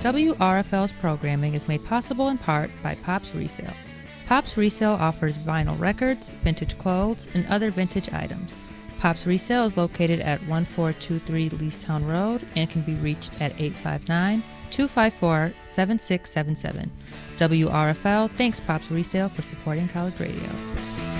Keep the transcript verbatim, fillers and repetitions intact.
W R F L's programming is made possible in part by Pops Resale. Pops Resale offers vinyl records, vintage clothes, and other vintage items. Pops Resale is located at one four two three Leestown Road and can be reached at eight five nine, two five four, seven six seven seven. W R F L thanks Pops Resale for supporting college radio.